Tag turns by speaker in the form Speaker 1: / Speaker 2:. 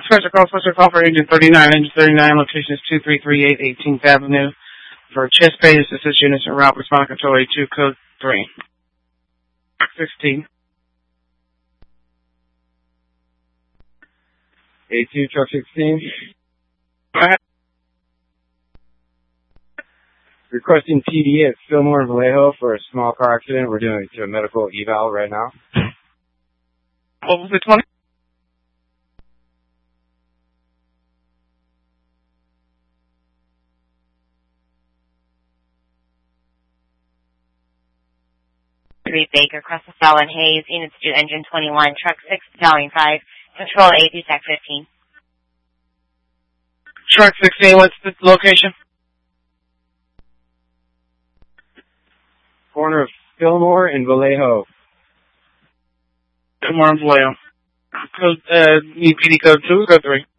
Speaker 1: Special call for Engine 39. Engine 39, location is 2338 18th Avenue. For chest pain assist units en route, respond control A2, code 3. 16.
Speaker 2: A2, truck 16.
Speaker 1: Go ahead.
Speaker 2: Requesting PD at Fillmore and Vallejo for a small car accident. We're doing a medical eval right now.
Speaker 1: What was the 20?
Speaker 3: Baker, Crestwell and Hayes, units to engine 21, truck 6, battalion 5, control A2, SAC 15.
Speaker 1: Truck 16, what's the location?
Speaker 2: Corner of Fillmore and Vallejo.
Speaker 1: Fillmore and Vallejo. Code, PD code 2, code 3.